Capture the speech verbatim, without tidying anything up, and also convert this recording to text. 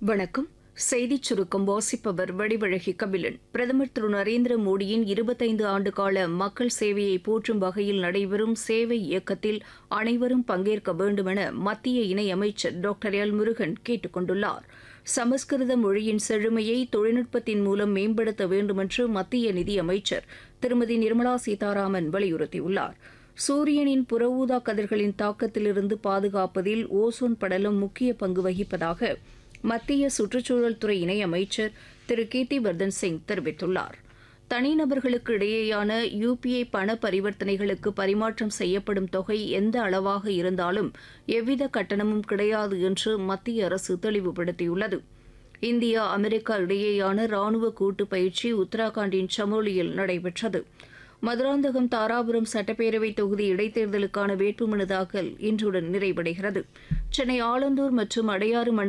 வணக்கம். செய்திச் சுருக்கம் வாசிப்பவர் வடிவழகி கபிலன். பிரதமர் திரு நரேந்திர மோடியின் இருபத்தைந்து ஆண்டுகால மக்கள் சேவையை போற்றும் வகையில் நடைபெறும் சேவை இயக்கத்தில் அனைவரும் பங்கேற்க வேண்டுமென மத்திய இணையமைச்சர் டாக்டர் எல் முருகன் கேட்டுக் கொண்டுள்ளார். சமஸ்கிருத மொழியின் செழுமையை தொழில்நுட்பத்தின் மூலம் மேம்படுத்த வேண்டுமென்று மத்திய நிதியமைச்சர் திருமதி நிர்மலா சீதாராமன் வலியுறுத்தியுள்ளார். சூரியனின் புறஊதா கதிர்களின் தாக்கத்திலிருந்து பாதுகாப்பதில் ஓசோன் படலம் முக்கிய பங்கு வகிப்பதாக மத்திய சுற்றுச்சூழல் துறை இணையமைச்சர் திரு கீர்த்திவர்தன் சிங் தெரிவித்துள்ளார். தனிநபர்களுக்கு இடையேயான யுபிஐ பண பரிவர்த்தனைகளுக்கு பரிமாற்றம் செய்யப்படும் தொகை எந்த அளவாக இருந்தாலும் எவ்வித கட்டணமும் கிடையாது என்று மத்திய அரசு தெளிவுபடுத்தியுள்ளது. இந்தியா அமெரிக்கா இடையேயான ராணுவ கூட்டு பயிற்சி உத்தரகாண்டின் சமோலியில் நடைபெற்றது. மதுராந்தகம் தாராபுரம் சட்டப்பேரவை தொகுதி இடைத்தேர்தலுக்கான வேட்புமனு தாக்கல் இன்றுடன் நிறைவடைகிறது. சென்னை ஆலந்தூர் மற்றும் அடையாறு